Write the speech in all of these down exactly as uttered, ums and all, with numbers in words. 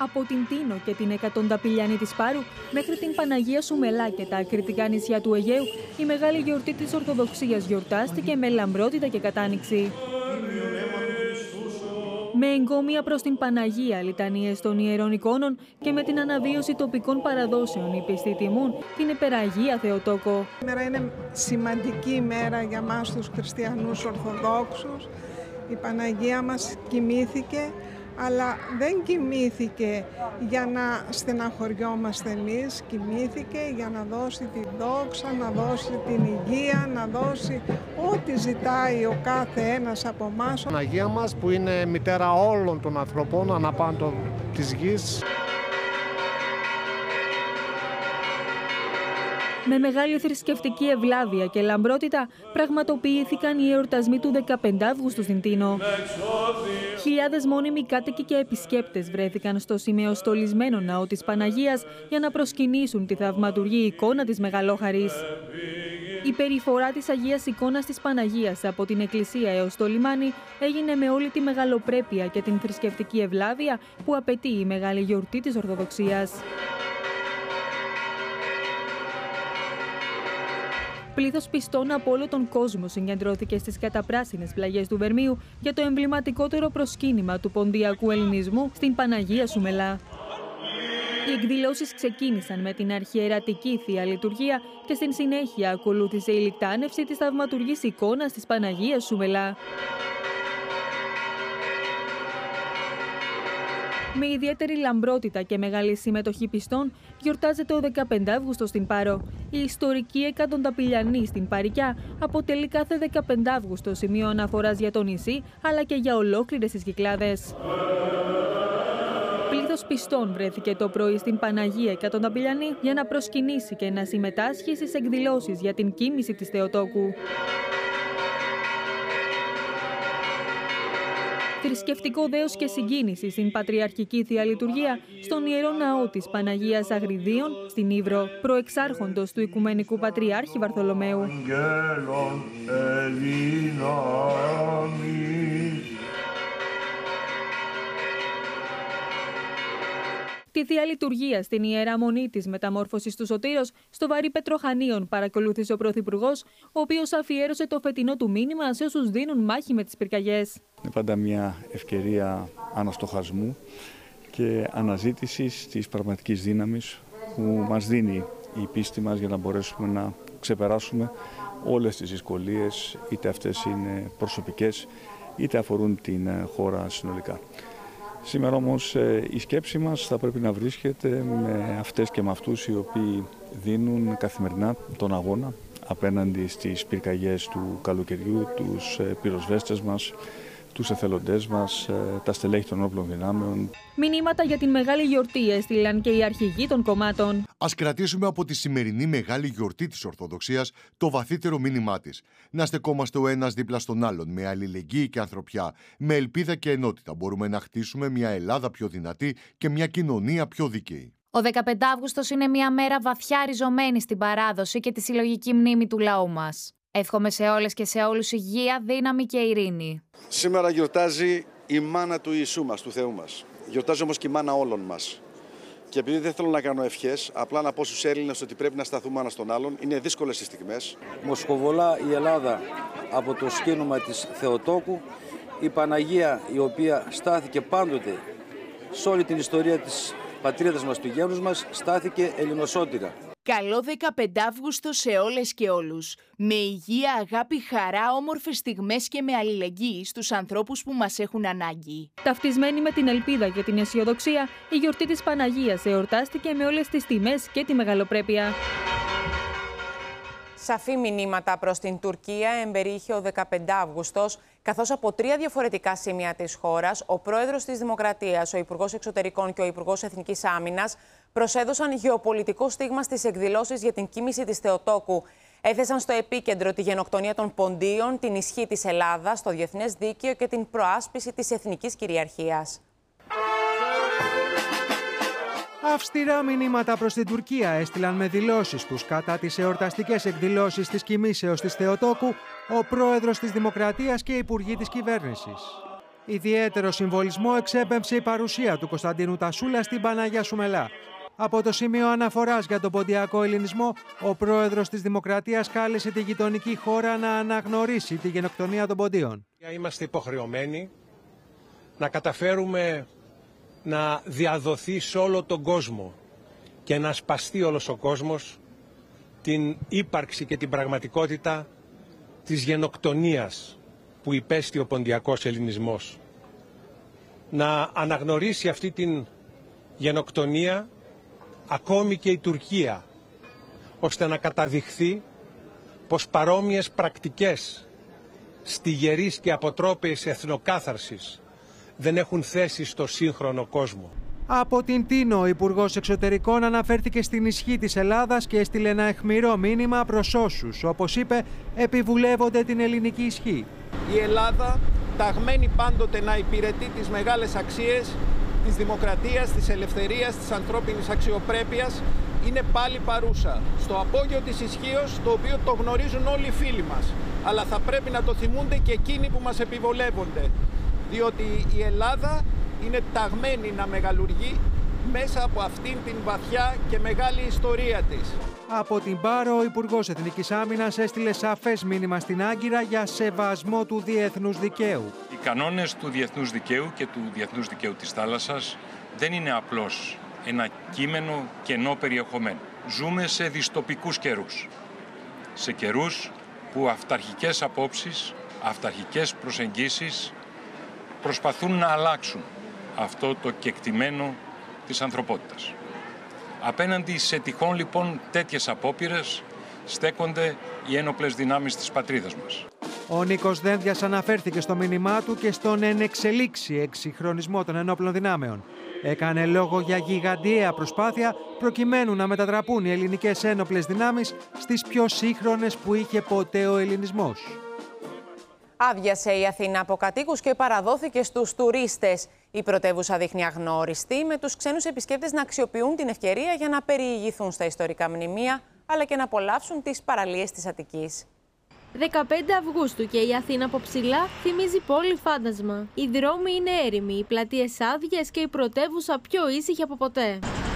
Από την Τίνο και την Εκατονταπηλιανή της Πάρου μέχρι την Παναγία Σουμελά και τα ακριτικά νησιά του Αιγαίου, η μεγάλη γιορτή της Ορθοδοξίας γιορτάστηκε με λαμπρότητα και κατάνοιξη. Με εγκόμια προς την Παναγία, λιτανίες των Ιερών Εικόνων και με την αναβίωση τοπικών παραδόσεων, οι πιστοί τιμούν την Υπεραγία Θεοτόκο. Σήμερα είναι σημαντική ημέρα για μας τους χριστιανούς Ορθοδόξους. Η Παναγία μας κοιμήθηκε, αλλά δεν κοιμήθηκε για να στεναχωριόμαστε εμείς, κοιμήθηκε για να δώσει την δόξα, να δώσει την υγεία, να δώσει ό,τι ζητάει ο κάθε ένας από εμάς. Η Παναγία μας που είναι μητέρα όλων των ανθρώπων αναπάντων της γης. Με μεγάλη θρησκευτική ευλάβεια και λαμπρότητα πραγματοποιήθηκαν οι εορτασμοί του δεκαπέντε Αυγούστου στην Τίνο. Χιλιάδες μόνιμοι κάτοικοι και επισκέπτες βρέθηκαν στο σημεοστολισμένο ναό της Παναγίας για να προσκυνήσουν τη θαυματουργή εικόνα της Μεγαλόχαρης. Η περιφορά της Αγίας Εικόνας της Παναγίας από την εκκλησία έως το λιμάνι έγινε με όλη τη μεγαλοπρέπεια και την θρησκευτική ευλάβεια που απαιτεί η μεγάλη γιορτή της Ορθοδοξίας. Πλήθος πιστών από όλο τον κόσμο συγκεντρώθηκε στις καταπράσινες πλαγιές του Βερμίου για το εμβληματικότερο προσκύνημα του ποντιακού ελληνισμού στην Παναγία Σουμελά. Οι εκδηλώσεις ξεκίνησαν με την αρχιερατική Θεία Λειτουργία και στην συνέχεια ακολούθησε η λικτάνευση της θαυματουργής εικόνας της Παναγίας Σουμελά. Με ιδιαίτερη λαμπρότητα και μεγάλη συμμετοχή πιστών γιορτάζεται ο δεκαπέντε Αυγούστου στην Πάρο. Η ιστορική Εκατονταπηλιανή στην Παρικιά αποτελεί κάθε δεκαπέντε Αυγούστου σημείο αναφοράς για το νησί, αλλά και για ολόκληρες τις Κυκλάδες. Πλήθος πιστών βρέθηκε το πρωί στην Παναγία Εκατονταπηλιανή για να προσκυνήσει και να συμμετάσχει στις εκδηλώσεις για την κοίμηση της Θεοτόκου. Θρησκευτικό δέος και συγκίνηση στην Πατριαρχική Θεία Λειτουργία στον Ιερό Ναό της Παναγίας Αγριδίων στην Ύβρο, προεξάρχοντος του Οικουμενικού Πατριάρχη Βαρθολομαίου. Τη Θεία Λειτουργία στην Ιερά Μονή της Μεταμόρφωσης του Σωτήρος στο Βαρύ Πετροχανίων παρακολούθησε ο Πρωθυπουργός, ο οποίος αφιέρωσε το φετινό του μήνυμα σε όσους δίνουν μάχη με τις πυρκαγιές. Είναι πάντα μια ευκαιρία αναστοχασμού και αναζήτησης της πραγματικής δύναμης που μας δίνει η πίστη μας για να μπορέσουμε να ξεπεράσουμε όλες τις δυσκολίες, είτε αυτές είναι προσωπικές, είτε αφορούν την χώρα συνολικά. Σήμερα όμως η σκέψη μας θα πρέπει να βρίσκεται με αυτές και με αυτούς οι οποίοι δίνουν καθημερινά τον αγώνα απέναντι στις πυρκαγιές του καλοκαιριού, τους πυροσβέστες μας, τους εθελοντές μας, τα στελέχη των όπλων δυνάμεων. Μηνύματα για την μεγάλη γιορτή έστειλαν και οι αρχηγοί των κομμάτων. Ας κρατήσουμε από τη σημερινή μεγάλη γιορτή της Ορθοδοξίας το βαθύτερο μήνυμά της. Να στεκόμαστε ο ένας δίπλα στον άλλον, με αλληλεγγύη και ανθρωπιά, με ελπίδα και ενότητα. Μπορούμε να χτίσουμε μια Ελλάδα πιο δυνατή και μια κοινωνία πιο δίκαιη. Ο δεκαπέντε Αυγούστος είναι μια μέρα βαθιά ριζωμένη στην παράδοση και τη συλλογική μνήμη του λαού μας. Εύχομαι σε όλες και σε όλους υγεία, δύναμη και ειρήνη. Σήμερα γιορτάζει η μάνα του Ιησού μας, του Θεού μας. Γιορτάζει όμως και η μάνα όλων μας. Και επειδή δεν θέλω να κάνω ευχές, απλά να πω στους Έλληνες ότι πρέπει να σταθούμε ένα στον άλλον. Είναι δύσκολες οι στιγμές. Μοσχοβολά η Ελλάδα από το σκήνομα της Θεοτόκου. Η Παναγία, η οποία στάθηκε πάντοτε σε όλη την ιστορία της πατρίδας μας, του γένους μας, στάθηκε ελληνοσώτηρα. Καλό δεκαπέντε Αυγούστου σε όλες και όλους. Με υγεία, αγάπη, χαρά, όμορφες στιγμές και με αλληλεγγύη στους ανθρώπους που μας έχουν ανάγκη. Ταυτισμένη με την ελπίδα και την αισιοδοξία, η γιορτή της Παναγίας εορτάστηκε με όλες τις τιμές και τη μεγαλοπρέπεια. Σαφή μηνύματα προς την Τουρκία εμπεριείχε ο δεκαπέντε Αυγούστος, καθώς από τρία διαφορετικά σημεία της χώρας, ο πρόεδρος της Δημοκρατίας, ο Υπουργός Εξωτερικών και ο Υπουργός Εθνικής Άμυνας προσέδωσαν γεωπολιτικό στίγμα στις εκδηλώσεις για την κοίμηση της Θεοτόκου. Έθεσαν στο επίκεντρο τη γενοκτονία των Ποντίων, την ισχύ της Ελλάδας στο διεθνές δίκαιο και την προάσπιση της εθνικής κυριαρχίας. Αυστηρά μηνύματα προς την Τουρκία έστειλαν με δηλώσεις τους κατά τις εορταστικές εκδηλώσεις της κοιμήσεως της Θεοτόκου ο πρόεδρος της Δημοκρατίας και οι υπουργοί της κυβέρνησης. Ιδιαίτερο συμβολισμό εξέπεμψε η παρουσία του Κωνσταντίνου Τασούλα στην Παναγιά Σουμελά. Από το σημείο αναφοράς για τον ποντιακό ελληνισμό, ο πρόεδρος της Δημοκρατίας κάλεσε τη γειτονική χώρα να αναγνωρίσει τη γενοκτονία των ποντίων. Είμαστε υποχρεωμένοι να καταφέρουμε να διαδοθεί σε όλο τον κόσμο και να σπαστεί όλος ο κόσμος την ύπαρξη και την πραγματικότητα της γενοκτονίας που υπέστη ο ποντιακός ελληνισμός. Να αναγνωρίσει αυτή την γενοκτονία ακόμη και η Τουρκία, ώστε να καταδειχθεί πως παρόμοιες πρακτικές στιγερής και αποτρόπαιης εθνοκάθαρσης δεν έχουν θέση στο σύγχρονο κόσμο. Από την Τίνο, ο Υπουργός Εξωτερικών αναφέρθηκε στην ισχύ της Ελλάδας και έστειλε ένα αιχμηρό μήνυμα προς όσους, όπως είπε, επιβουλεύονται την ελληνική ισχύ. Η Ελλάδα, ταγμένη πάντοτε να υπηρετεί τις μεγάλες αξίες της δημοκρατίας, της ελευθερίας, της ανθρώπινης αξιοπρέπειας, είναι πάλι παρούσα στο απόγειο της ισχύως, το οποίο το γνωρίζουν όλοι οι φίλοι μας. Αλλά θα πρέπει να το θυμούνται και εκείνοι που μας επιβολεύονται, διότι η Ελλάδα είναι ταγμένη να μεγαλουργεί μέσα από αυτήν την βαθιά και μεγάλη ιστορία της. Από την Πάρο, ο Υπουργός Εθνικής Άμυνας έστειλε σαφές μήνυμα στην Άγκυρα για σεβασμό του διεθνούς δικαίου. Οι κανόνες του διεθνούς δικαίου και του διεθνούς δικαίου της θάλασσας δεν είναι απλώς ένα κείμενο κενό περιεχομένου. Ζούμε σε δυστοπικούς καιρούς. Σε καιρούς που αυταρχικές απόψεις, αυταρχικές προσεγγίσεις προσπαθούν να αλλάξουν αυτό το κεκτημένο της ανθρωπότητας. Απέναντι σε τυχόν λοιπόν τέτοιες απόπειρες στέκονται οι ένοπλες δυνάμεις της πατρίδας μας. Ο Νίκος Δένδιας αναφέρθηκε στο μήνυμά του και στον ενεξελίξη εξυγχρονισμό των ενόπλων δυνάμεων. Έκανε λόγο για γιγαντιαία προσπάθεια προκειμένου να μετατραπούν οι ελληνικές ένοπλες δυνάμεις στις πιο σύγχρονες που είχε ποτέ ο ελληνισμός. Άδειασε η Αθήνα από κατοίκους και παραδόθηκε στους τουρίστες. Η πρωτεύουσα δείχνει αγνώριστη, με τους ξένους επισκέπτες να αξιοποιούν την ευκαιρία για να περιηγηθούν στα ιστορικά μνημεία, αλλά και να απολαύσουν τις παραλίες της Αττικής. δεκαπέντε Αυγούστου και η Αθήνα από ψηλά θυμίζει πόλη φάντασμα. Οι δρόμοι είναι έρημοι, οι πλατείες άδειες και η πρωτεύουσα πιο ήσυχη από ποτέ.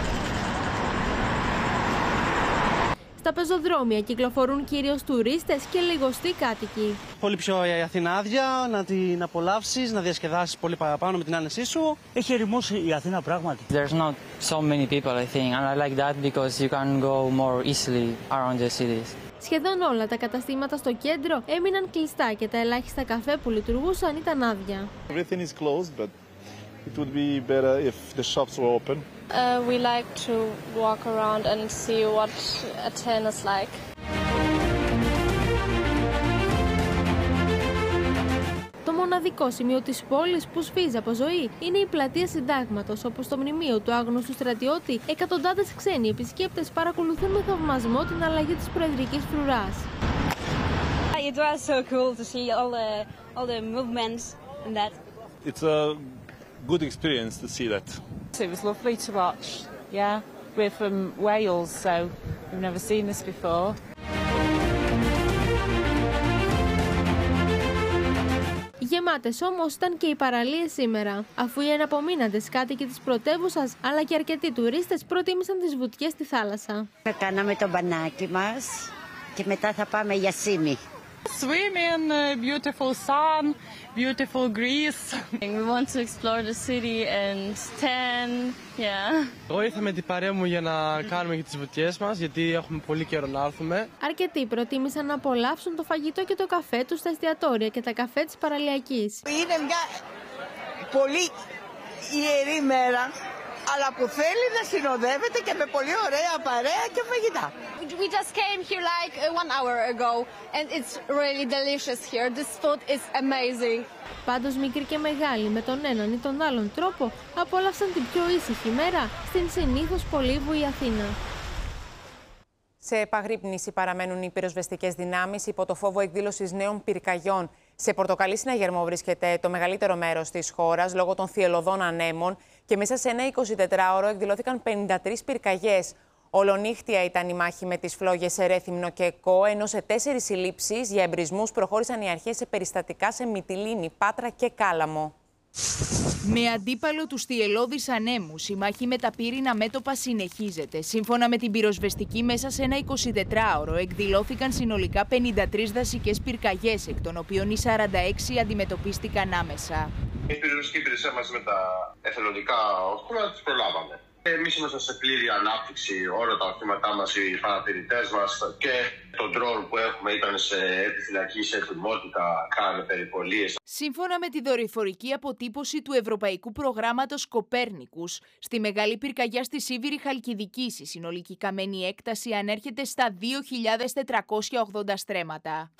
Στα πεζοδρόμια κυκλοφορούν κυρίως τουρίστες και λιγοστοί κάτοικοι. Πολύ πιο η Αθήνα άδεια, να την απολαύσεις, να διασκεδάσεις πολύ παραπάνω με την άνεσή σου. Έχει ερημώσει η Αθήνα πράγματι. There's not so many people, I think, and I like that because you can go more easily around the cities. Σχεδόν όλα τα καταστήματα στο κέντρο έμειναν κλειστά και τα ελάχιστα καφέ που λειτουργούσαν ήταν άδεια. Everything is closed, but it would be better if the shops were open. Uh, we like to walk around and see what Athens is like. Το μοναδικό σημείο της πόλης που σφίζει από ζωή είναι η πλατεία Συντάγματος, όπου στο μνημείο του άγνωστου στρατιώτη εκατοντάδες ξένοι επισκέπτες παρακολουθούν με θαυμασμό την αλλαγή της προεδρικής φρουράς. It was so cool to see all the all the movements and that. It's a good experience to see that. It was lovely to watch. Yeah, we're from Wales, so we've never seen this before. Γεμάτες όμως ήταν και οι παραλίες σήμερα, αφού οι εναπομείναντες κάτοικοι της πρωτεύουσας αλλά και αρκετοί τουρίστες προτίμησαν τις βουτιές στη θάλασσα. Θα κάναμε το μπανάκι μας και μετά θα πάμε για Σίμι. Swim in uh, beautiful sun, beautiful Greece. We want to explore the city and tan, yeah. Εγώ ήρθα με την παρέα μου για να κάνουμε και τις βουτιές μας, γιατί έχουμε πολύ καιρό να έρθουμε. Αρκετοί προτίμησαν να απολαύσουν το φαγητό και το καφέ τους στα εστιατόρια και τα καφέ της παραλιακής. Είναι μια πολύ ιερή μέρα, αλλά που θέλει να συνοδεύεται και με πολύ ωραία παρέα και φαγητά. We just came here like one hour ago and it's really delicious here. This food is amazing. Πάντως μικροί και μεγάλοι με τον έναν ή τον άλλον τρόπο απόλαυσαν την πιο ήσυχη μέρα στην συνήθως πολύβουη Αθήνα. Σε επαγρύπνηση παραμένουν οι πυροσβεστικές δυνάμεις υπό το φόβο εκδήλωσης νέων πυρκαγιών. Σε πορτοκαλί συναγερμό βρίσκεται το μεγαλύτερο μέρος της χώρας λόγω των θυελλωδών ανέμων και μέσα σε ένα εικοσιτετράωρο εκδηλώθηκαν πενήντα τρεις πυρκαγιές. Ολονύχτια ήταν η μάχη με τις φλόγες σε Ρέθυμνο και Κο, ενώ σε τέσσερις συλλήψεις για εμπρισμούς προχώρησαν οι αρχές σε περιστατικά σε Μυτιλήνη, Πάτρα και Κάλαμο. Με αντίπαλο τους θυελλώδεις ανέμους, η μάχη με τα πύρινα μέτωπα συνεχίζεται. Σύμφωνα με την πυροσβεστική, μέσα σε ένα εικοσιτετράωρο εκδηλώθηκαν συνολικά πενήντα τρεις δασικές πυρκαγιές, εκ των οποίων οι σαράντα έξι αντιμετωπίστηκαν άμεσα. Η πυροσβεστική υπηρεσία μαζί με τα εθελοντικά οχήματα τις προλάβαμε. Εμείς είμαστε σε πλήρη ανάπτυξη, όλα τα οχήματά μας, οι παρατηρητές μας και το drone που έχουμε ήταν σε επιφυλακή, σε ετοιμότητα, κάνανε περιπολίες. Σύμφωνα με τη δορυφορική αποτύπωση του Ευρωπαϊκού Προγράμματος Κοπέρνικους, στη μεγάλη πυρκαγιά στη Σίβηρη Χαλκιδικής η συνολική καμένη έκταση ανέρχεται στα δύο χιλιάδες τετρακόσια ογδόντα στρέμματα.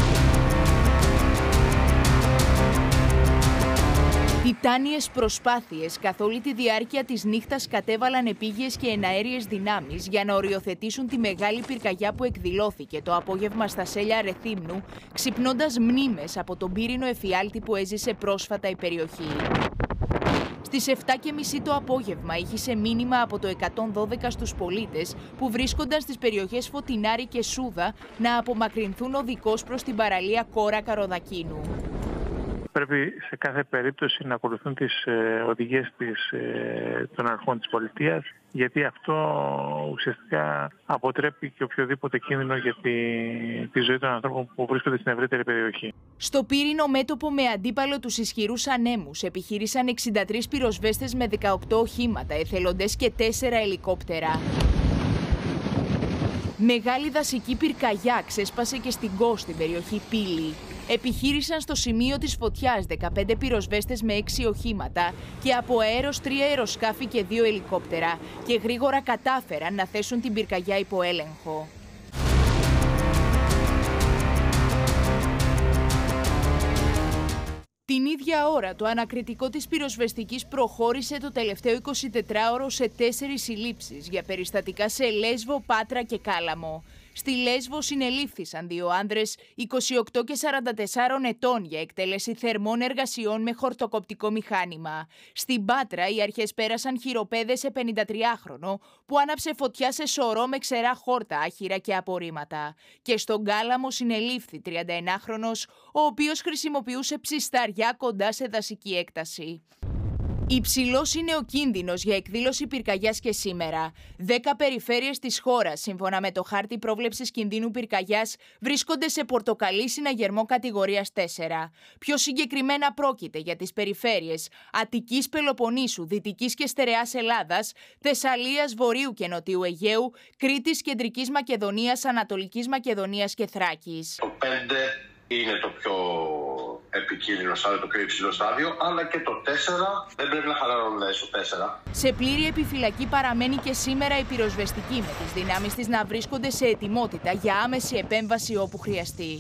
Τιτάνιες προσπάθειες καθ' όλη τη διάρκεια της νύχτας κατέβαλαν επίγειες και εναέριες δυνάμεις για να οριοθετήσουν τη μεγάλη πυρκαγιά που εκδηλώθηκε το απόγευμα στα Σέλια Ρεθύμνου, ξυπνώντας μνήμες από τον πύρινο εφιάλτη που έζησε πρόσφατα η περιοχή. Στις επτά και μισή το απόγευμα ήχησε μήνυμα από το εκατόν δώδεκα στους πολίτες που βρίσκονταν στις περιοχές Φωτεινάρη και Σούδα να απομακρυνθούν οδικώς προς την παραλία Κόρα Καροδακίνου. Πρέπει σε κάθε περίπτωση να ακολουθούν τις ε, οδηγίες της, ε, των αρχών της πολιτείας, γιατί αυτό ουσιαστικά αποτρέπει και οποιοδήποτε κίνδυνο για τη, τη ζωή των ανθρώπων που βρίσκονται στην ευρύτερη περιοχή. Στο πύρινο μέτωπο με αντίπαλο τους ισχυρούς ανέμους επιχείρησαν εξήντα τρεις πυροσβέστες με δεκαοκτώ οχήματα, εθελοντές και τέσσερα ελικόπτερα. Μεγάλη δασική πυρκαγιά ξέσπασε και στην Κο, στην περιοχή Πύλη. Επιχείρησαν στο σημείο της φωτιάς δεκαπέντε πυροσβέστες με έξι οχήματα και από αέρος τρία αεροσκάφη και δύο ελικόπτερα και γρήγορα κατάφεραν να θέσουν την πυρκαγιά υπό έλεγχο. Την ίδια ώρα, το ανακριτικό της πυροσβεστικής προχώρησε το τελευταίο εικοσιτετράωρο σε τέσσερις συλλήψεις για περιστατικά σε Λέσβο, Πάτρα και Κάλαμο. Στη Λέσβο συνελήφθησαν δύο άνδρες είκοσι οκτώ και σαράντα τέσσερα ετών για εκτέλεση θερμών εργασιών με χορτοκοπτικό μηχάνημα. Στην Πάτρα οι αρχές πέρασαν χειροπέδες σε πενηντατριάχρονο που άναψε φωτιά σε σωρό με ξερά χόρτα, άχυρα και απορρίμματα. Και στον Κάλαμο συνελήφθη τριανταενάχρονος, ο οποίος χρησιμοποιούσε ψισταριά κοντά σε δασική έκταση. Υψηλός είναι ο κίνδυνος για εκδήλωση πυρκαγιάς και σήμερα. Δέκα περιφέρειες της χώρας, σύμφωνα με το χάρτη πρόβλεψης κινδύνου πυρκαγιάς, βρίσκονται σε πορτοκαλί συναγερμό κατηγορίας τέσσερα. Πιο συγκεκριμένα πρόκειται για τις περιφέρειες Αττικής, Πελοποννήσου, Δυτικής και Στερεάς Ελλάδας, Θεσσαλίας, Βορείου και Νοτιού Αιγαίου, Κρήτης, Κεντρικής Μακεδονίας, Ανατολικής Μακεδονίας και Θράκης. Το πέντε είναι το πιο επικίνδυνο στάδιο, το πιο υψηλό στάδιο, αλλά και το τέσσερα δεν πρέπει να χαλαρώνουμε στο τέσσερα. Σε πλήρη επιφυλακή παραμένει και σήμερα η πυροσβεστική, με τις δυνάμεις της να βρίσκονται σε ετοιμότητα για άμεση επέμβαση όπου χρειαστεί.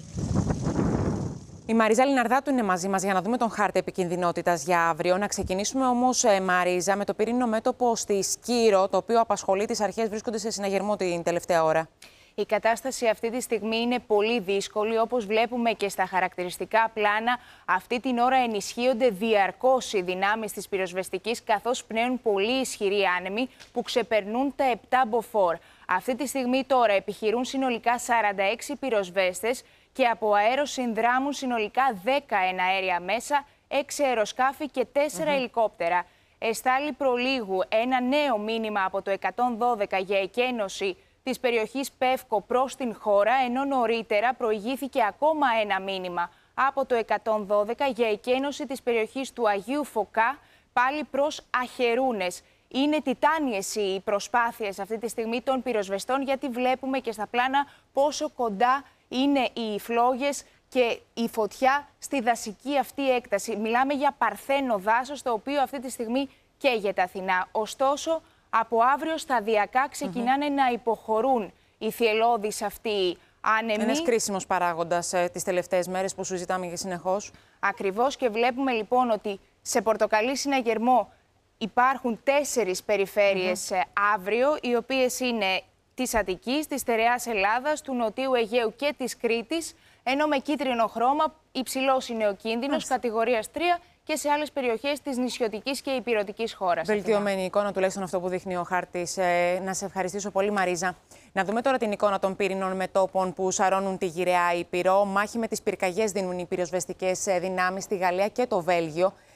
Η Μαρίζα Λιναρδάτου είναι μαζί μας για να δούμε τον χάρτη επικινδυνότητας για αύριο. Να ξεκινήσουμε όμως, Μαρίζα, με το πύρινο μέτωπο στη Σκύρο, το οποίο απασχολεί τις αρχές, βρίσκονται σε συναγερμό την τελευταία ώρα. Η κατάσταση αυτή τη στιγμή είναι πολύ δύσκολη, όπως βλέπουμε και στα χαρακτηριστικά πλάνα. Αυτή την ώρα ενισχύονται διαρκώς οι δυνάμεις της πυροσβεστικής, καθώς πνέουν πολύ ισχυροί άνεμοι που ξεπερνούν τα επτά μποφόρ. Αυτή τη στιγμή τώρα επιχειρούν συνολικά σαράντα έξι πυροσβέστες και από αέρος συνδράμουν συνολικά δέκα εναέρια μέσα, έξι αεροσκάφη και τέσσερα mm-hmm. ελικόπτερα. Εστάλει προλίγου ένα νέο μήνυμα από το εκατόν δώδεκα για εκένωση της περιοχής Πεύκο προς την χώρα, ενώ νωρίτερα προηγήθηκε ακόμα ένα μήνυμα από το εκατόν δώδεκα για εκένωση της περιοχής του Αγίου Φωκά, πάλι προς Αχερούνες. Είναι τιτάνιες οι προσπάθειες αυτή τη στιγμή των πυροσβεστών, γιατί βλέπουμε και στα πλάνα πόσο κοντά είναι οι φλόγες και η φωτιά στη δασική αυτή έκταση. Μιλάμε για παρθένο δάσος, το οποίο αυτή τη στιγμή καίγεται Αθηνά. Ωστόσο, από αύριο σταδιακά ξεκινάνε mm-hmm. να υποχωρούν οι θυελλώδεις αυτοί άνεμοι. Ένας κρίσιμος παράγοντας ε, τις τελευταίες μέρες που συζητάμε και συνεχώς. Ακριβώς, και βλέπουμε λοιπόν ότι σε πορτοκαλί συναγερμό υπάρχουν τέσσερις περιφέρειες mm-hmm. αύριο, οι οποίες είναι της Αττικής, της Στερεάς Ελλάδας, του Νοτιού Αιγαίου και της Κρήτης, ενώ με κίτρινο χρώμα υψηλός είναι ο κίνδυνος, κατηγορίας τρία, και σε άλλες περιοχές της νησιωτικής και υπηρετικής χώρας. Βελτιωμένη εικόνα, τουλάχιστον αυτό που δείχνει ο χάρτης. Ε, να σε ευχαριστήσω πολύ, Μαρίζα. Να δούμε τώρα την εικόνα των πύρινων μετώπων που σαρώνουν τη γυραιά Ήπειρο. Μάχη με τις πυρκαγιές δίνουν οι πυροσβεστικές δυνάμεις στη Γαλλία και το Βέλγιο.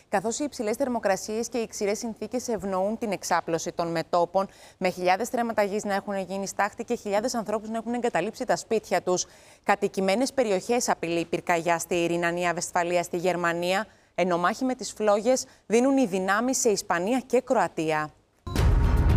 καθώς οι υψηλές θερμοκρασίες και οι ξηρές συνθήκες ευνοούν την εξάπλωση των μετώπων, με χιλιάδες στρέμματα γης να έχουν γίνει στάχτη και χιλιάδες ανθρώπους να έχουν εγκαταλείψει τα σπίτια τους. Κατοικημένες περιοχές απειλεί η πυρκαγιά στη Ρινανία Βεσφαλία στη Γερμανία, ενώ μάχη με τις φλόγες δίνουν οι δυνάμεις σε Ισπανία και Κροατία.